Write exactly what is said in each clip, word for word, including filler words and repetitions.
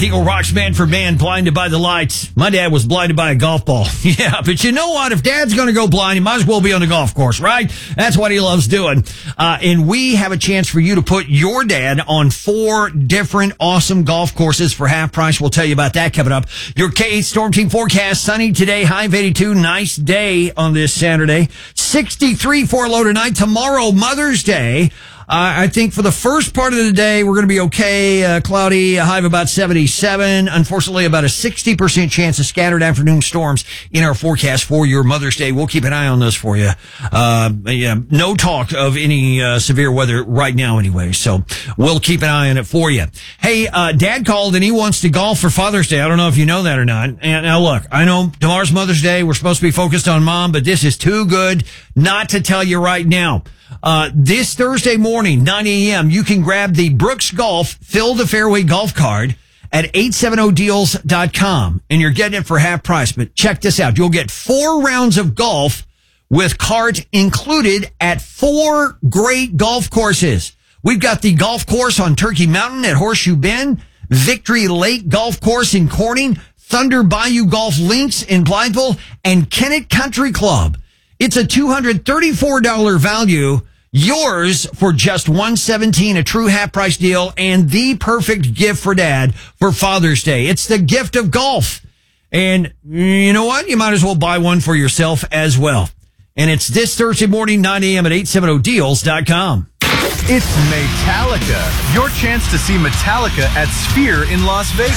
Eagle Rocks Man for Man, blinded by the lights. My dad was blinded by a golf ball. Yeah, but you know what? If dad's going to go blind, he might as well be on the golf course, right? That's what he loves doing. Uh, and we have a chance for you to put your dad on four different awesome golf courses for half price. We'll tell you about that coming up. Your K eight Storm Team forecast, sunny today, high of eighty-two. Nice day on this Saturday. sixty-three for a low tonight. Tomorrow, Mother's Day. Uh, I think for the first part of the day, we're going to be okay. Uh, cloudy, a high of about seventy-seven. Unfortunately, about a sixty percent chance of scattered afternoon storms in our forecast for your Mother's Day. We'll keep an eye on this for you. Uh, yeah, no talk of any uh, severe weather right now anyway, so we'll keep an eye on it for you. Hey, uh, Dad called and he wants to golf for Father's Day. I don't know if you know that or not. And now look, I know tomorrow's Mother's Day. We're supposed to be focused on Mom, but this is too good not to tell you right now. Uh, this Thursday morning, nine a.m., you can grab the Brooks Golf Fill the Fairway golf card at eight seventy deals dot com, and you're getting it for half price. But check this out. You'll get four rounds of golf with cart included at four great golf courses. We've got the golf course on Turkey Mountain at Horseshoe Bend, Victory Lake Golf Course in Corning, Thunder Bayou Golf Links in Blytheville, and Kennett Country Club. It's a two hundred thirty-four dollars value, yours for just one hundred seventeen dollars, a true half price deal, and the perfect gift for Dad for Father's Day. It's the gift of golf. And you know what? You might as well buy one for yourself as well. And it's this Thursday morning, nine a.m. at eight seventy deals dot com. It's Metallica. Your chance to see Metallica at Sphere in Las Vegas.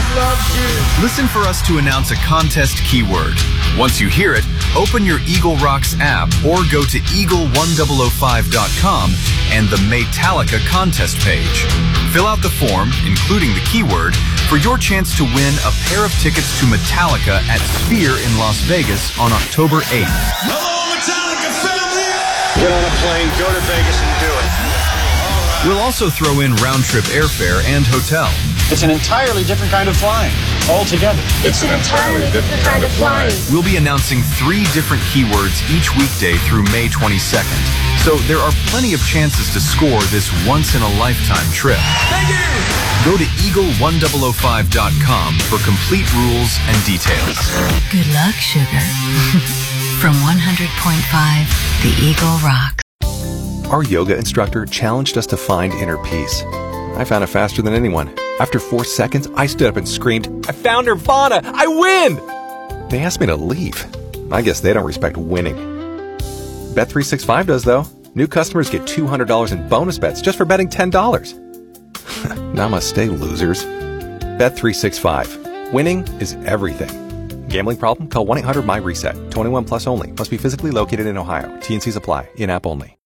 Listen for us to announce a contest keyword. Once you hear it, open your Eagle Rocks app or go to eagle one thousand five dot com and the Metallica contest page. Fill out the form, including the keyword, for your chance to win a pair of tickets to Metallica at Sphere in Las Vegas on October eighth. Hello, Metallica family! Get on a plane, go to Vegas and do it. We'll also throw in round-trip airfare and hotel. It's an entirely different kind of flying, altogether. It's an entirely different kind of flying. We'll be announcing three different keywords each weekday through May twenty-second. So there are plenty of chances to score this once-in-a-lifetime trip. Thank you! Go to eagle one thousand five dot com for complete rules and details. Good luck, sugar. From one hundred point five, the Eagle Rocks. Our yoga instructor challenged us to find inner peace. I found it faster than anyone. After four seconds, I stood up and screamed, "I found Nirvana! I win!" They asked me to leave. I guess they don't respect winning. Bet three sixty-five does, though. New customers get two hundred dollars in bonus bets just for betting ten dollars. Namaste, losers. Bet three sixty-five. Winning is everything. Gambling problem? Call one eight hundred my reset. twenty-one plus only. Must be physically located in Ohio. T and Cs apply. In-app only.